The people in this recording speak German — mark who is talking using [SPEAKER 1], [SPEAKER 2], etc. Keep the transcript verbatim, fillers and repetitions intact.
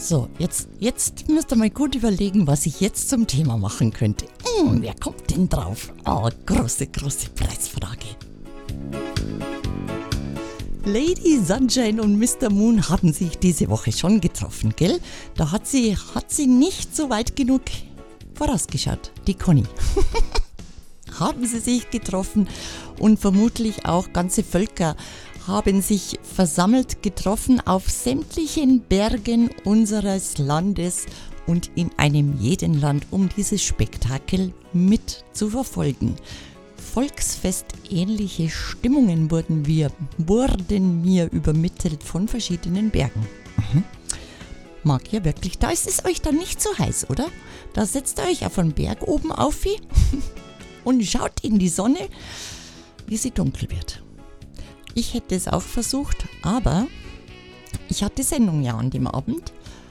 [SPEAKER 1] So, jetzt, jetzt müsst ihr mal gut überlegen, was ich jetzt zum Thema machen könnte. Hm, wer kommt denn drauf? Oh, große, große Preisfrage. Lady Sunshine und Mister Moon haben sich diese Woche schon getroffen, gell? Da hat sie, hat sie nicht so weit genug vorausgeschaut, die Conny. Haben sie sich getroffen und vermutlich auch ganze Völker haben sich versammelt getroffen auf sämtlichen Bergen unseres Landes und in einem jeden Land, um dieses Spektakel mit zu verfolgen. Volksfestähnliche Stimmungen wurden, wir, wurden mir übermittelt von verschiedenen Bergen. Mhm. Mag ja wirklich, da ist es euch dann nicht so heiß, oder? Da setzt ihr euch auf einen Berg oben auf und schaut in die Sonne, wie sie dunkel wird. Ich hätte es auch versucht, aber ich hatte Sendung ja an dem Abend